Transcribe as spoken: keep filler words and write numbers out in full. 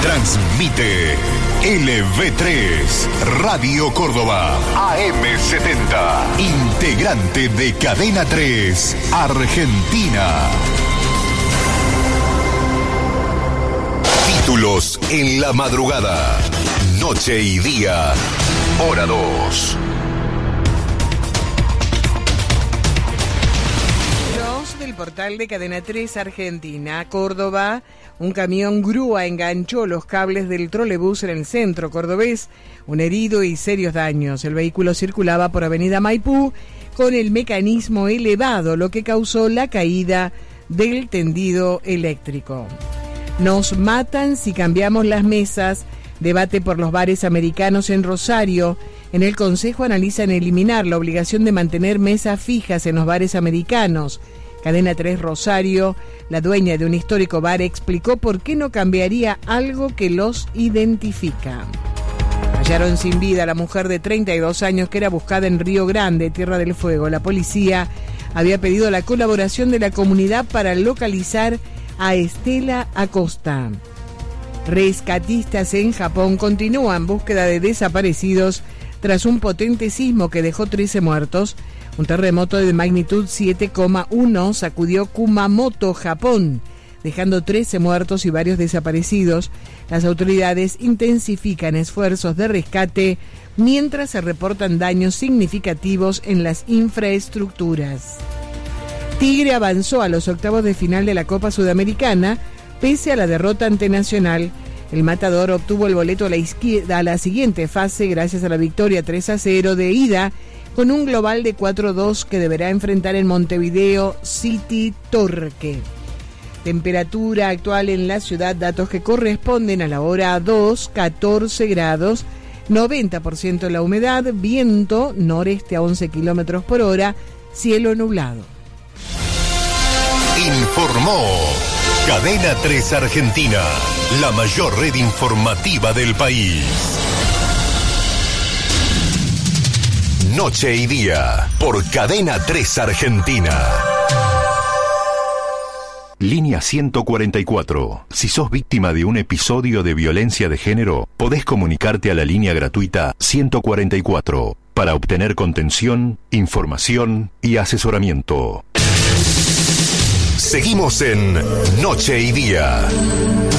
Transmite L V tres, Radio Córdoba, A M setenta, integrante de Cadena tres, Argentina. Títulos en la madrugada, noche y día, hora dos. Del portal de Cadena tres Argentina, Córdoba, un camión grúa enganchó los cables del trolebús en el centro cordobés, un herido y serios daños. El vehículo circulaba por Avenida Maipú con el mecanismo elevado, lo que causó la caída del tendido eléctrico. Nos matan si cambiamos las mesas. Debate por los bares americanos en Rosario. En el Consejo analizan eliminar la obligación de mantener mesas fijas en los bares americanos. Cadena tres Rosario, la dueña de un histórico bar, explicó por qué no cambiaría algo que los identifica. Hallaron sin vida a la mujer de treinta y dos años que era buscada en Río Grande, Tierra del Fuego. La policía había pedido la colaboración de la comunidad para localizar a Estela Acosta. Rescatistas en Japón continúan búsqueda de desaparecidos tras un potente sismo que dejó trece muertos. Un terremoto de magnitud siete coma uno sacudió Kumamoto, Japón, dejando trece muertos y varios desaparecidos. Las autoridades intensifican esfuerzos de rescate mientras se reportan daños significativos en las infraestructuras. Tigre avanzó a los octavos de final de la Copa Sudamericana pese a la derrota ante Nacional. El Matador obtuvo el boleto a la, izquierda, a la siguiente fase gracias a la victoria tres a cero de ida, con un global de cuatro a dos que deberá enfrentar en Montevideo City Torque. Temperatura actual en la ciudad, datos que corresponden a la hora dos, catorce grados, noventa por ciento la humedad, viento noreste a once kilómetros por hora, cielo nublado. Informó Cadena tres Argentina, la mayor red informativa del país. Noche y día, por Cadena tres Argentina. Línea ciento cuarenta y cuatro. Si sos víctima de un episodio de violencia de género, podés comunicarte a la línea gratuita ciento cuarenta y cuatro para obtener contención, información y asesoramiento. Seguimos en Noche y Día.